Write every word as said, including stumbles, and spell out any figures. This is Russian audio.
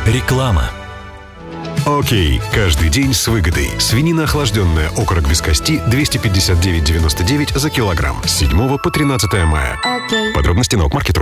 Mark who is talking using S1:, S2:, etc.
S1: Реклама.
S2: Окей, каждый день с выгодой. Свинина охлажденная, окорок без кости, двести пятьдесят девять девяносто девять за килограмм. С седьмого по тринадцатое мая.
S3: Окей.
S2: Подробности на Окмаркет.